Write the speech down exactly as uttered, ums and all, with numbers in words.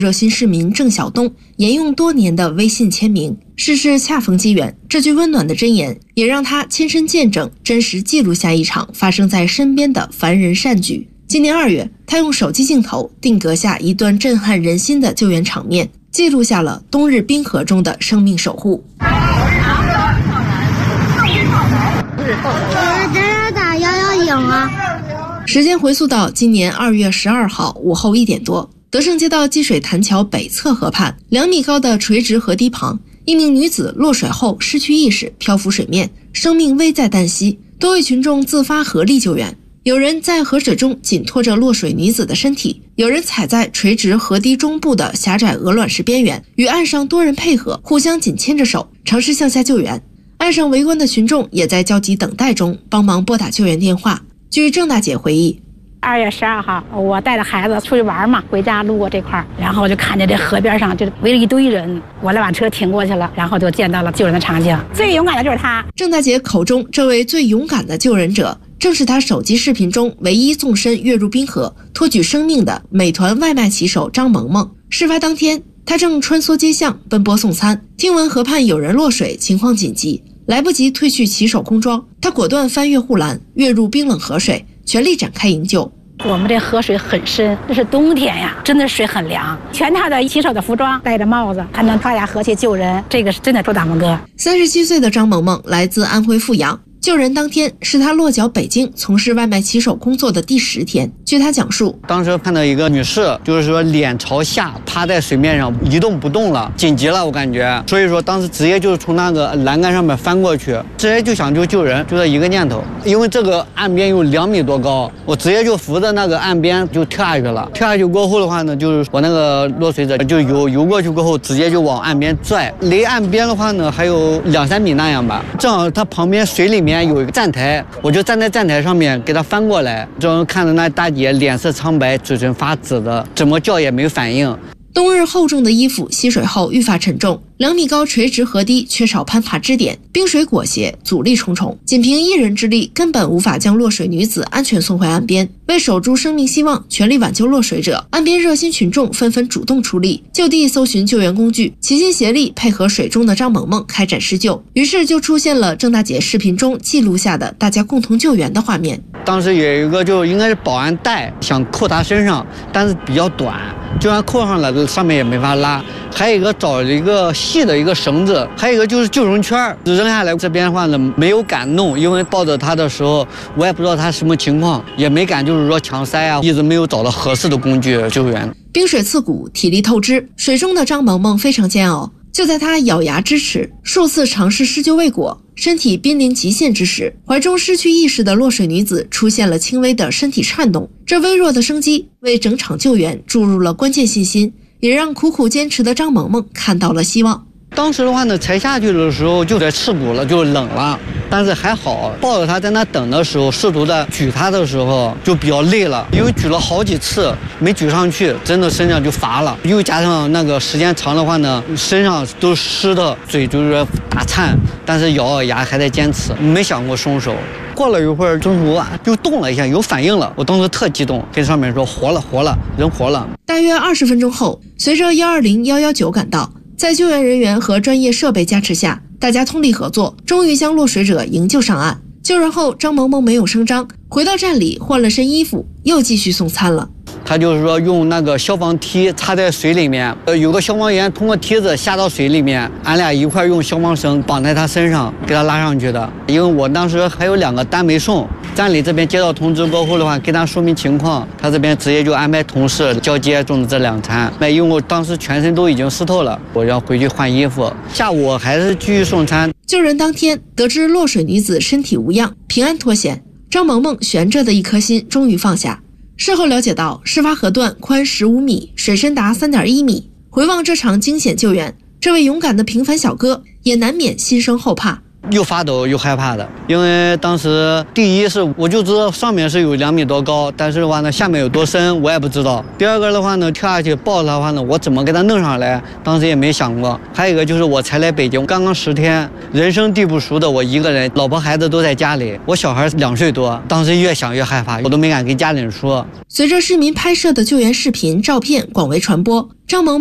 热心市民郑晓东沿用多年的微信签名，世事恰逢机缘，这句温暖的箴言也让他亲身见证，真实记录下一场发生在身边的凡人善举。今年二月，他用手机镜头定格下一段震撼人心的救援场面，记录下了冬日冰河中的生命守护。 打幺幺零啊！ 时间回溯到今年二月十二号午后一点多，德胜街道积水潭桥北侧河畔，两米高的垂直河堤旁，一名女子落水后失去意识，漂浮水面，生命危在旦夕。多位群众自发合力救援，有人在河水中紧拖着落水女子的身体，有人踩在垂直河堤中部的狭窄鹅卵石边缘，与岸上多人配合，互相紧牵着手，尝试向下救援。岸上围观的群众也在焦急等待中帮忙拨打救援电话。据郑大姐回忆， 二月十二号，我带着孩子出去玩嘛，回家路过这块儿，然后就看见这河边上就围了一堆人，我来把车停过去了，然后就见到了救人的场景。最勇敢的就是他。 郑大姐口中这位最勇敢的救人者，正是她手机视频中唯一纵身跃入冰河托举生命的美团外卖骑手张萌萌。事发当天，她正穿梭街巷奔波送餐，听闻河畔有人落水，情况紧急，来不及褪去骑手工装，她果断翻越护栏，跃入冰冷河水，全力展开营救。 我们这河水很深，这是冬天呀，真的水很凉。全套的骑手的服装，戴着帽子，还能跳下河去救人，这个是真的周大萌哥。 三十七岁的张萌萌来自安徽阜阳，救人当天是他落脚北京从事外卖骑手工作的第十天。据他讲述， 当时看到一个女士，就是说脸朝下趴在水面上一动不动了，紧急了，我感觉，所以说当时直接就是从那个栏杆上面翻过去，直接就想就救人，就这一个念头。因为这个岸边有两米多高，我直接就扶着那个岸边就跳下去了。跳下去过后的话呢，就是我那个落水者就游游过去过后，直接就往岸边拽。离岸边的话呢，还有两三米那样吧。正好他旁边水里面有一个站台，我就站在站台上面给他翻过来，正看着那大姐脸色苍白，嘴唇发紫的，怎么叫也没反应。 冬日厚重的衣服吸水后愈发沉重，两米高垂直河堤缺少攀爬支点，冰水裹挟，阻力重重，仅凭一人之力根本无法将落水女子安全送回岸边。为守住生命希望，全力挽救落水者，岸边热心群众纷纷主动出力，就地搜寻救援工具，齐心协力配合水中的张萌萌开展施救。于是就出现了郑大姐视频中记录下的大家共同救援的画面。 当时有一个就应该是保安带，想扣她身上，但是比较短，就算扣上了上面也没法拉。还有一个找了一个细的一个绳子，还有一个就是救生圈，扔下来这边的话呢没有敢弄，因为抱着他的时候我也不知道他什么情况，也没敢就是说强塞啊，一直没有找到合适的工具救援。 冰水刺骨，体力透支，水中的张萌萌非常煎熬。就在他咬牙支持，数次尝试施救未果，身体濒临极限之时，怀中失去意识的落水女子出现了轻微的身体颤动，这微弱的生机为整场救援注入了关键信心，也让苦苦坚持的张萌萌看到了希望。 当时的话呢，才下去的时候就在刺骨了，就冷了，但是还好，抱着他在那等的时候，试图的举他的时候就比较累了，因为举了好几次没举上去，真的身上就乏了，又加上那个时间长的话呢，身上都湿的，嘴就是打颤，但是咬咬牙还在坚持，没想过松手。过了一会儿，中途啊就动了一下，有反应了。我当时特激动，跟上面说活了，活了，人活了。 大约二十分钟后，随着一二零一一九赶到，在救援人员和专业设备加持下，大家通力合作，终于将落水者营救上岸。救人后，张萌萌没有声张，回到站里换了身衣服，又继续送餐了。 他就是说用那个消防梯插在水里面，呃，有个消防员通过梯子下到水里面，俺俩一块用消防绳绑在他身上，给他拉上去的。因为我当时还有两个单没送，站里这边接到通知过后的话，跟他说明情况，他这边直接就安排同事交接中的这两餐。那因为我当时全身都已经湿透了，我要回去换衣服。下午还是继续送餐。 救人当天，得知落水女子身体无恙，平安脱险，张萌萌悬着的一颗心终于放下。事后了解到，事发河段宽十五米，水深达三点一米。回望这场惊险救援，这位勇敢的平凡小哥也难免心生后怕。 又发抖又害怕的。因为当时第一是我就知道上面是有两米多高，但是的话呢下面有多深我也不知道。第二个的话呢，跳下去抱他的话呢，我怎么给他弄上来，当时也没想过。还有一个就是我才来北京刚刚十天，人生地不熟的我一个人，老婆孩子都在家里，我小孩两岁多，当时越想越害怕，我都没敢跟家里人说。 随着市民拍摄的救援视频照片广为传播，张萌